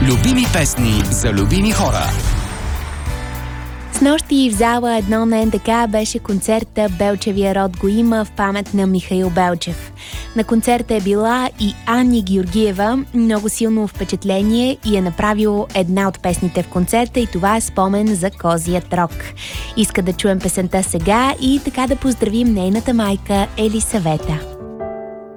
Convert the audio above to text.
Любими песни за любими хора. Снощи в зала 1 на НДК беше концерта "Белчевия род го има" в памет на Михаил Белчев. На концерта е била и Ани Георгиева. Много силно впечатление и е направило една от песните в концерта, и това е "Спомен за козият рог". Иска да чуем песента сега и така да поздравим нейната майка Елисавета.